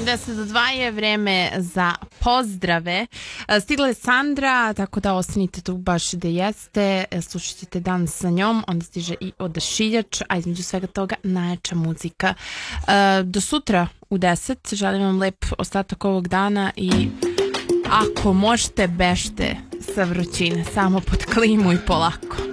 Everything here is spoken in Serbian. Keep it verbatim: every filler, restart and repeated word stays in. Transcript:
deset do dva je vreme za pozdrave. Stigla je Sandra, tako da ostanite tu baš gde jeste, slušat ćete dan sa njom, onda stiže i Odašiljač, a između svega toga najjača muzika. Do sutra u deset, želim vam lep ostatak ovog dana i ako možete bežte sa vrućine, samo pod klimu i polako.